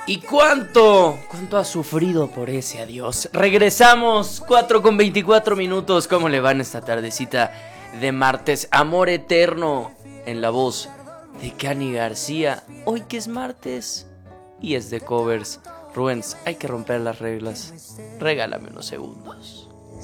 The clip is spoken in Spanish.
¿Y cuánto ha sufrido por ese adiós? Regresamos 4:24. ¿Cómo le van esta tardecita de martes? Amor eterno en la voz de Cani García. Hoy que es martes y es de covers. Rubens, hay que romper las reglas. Regálame unos segundos.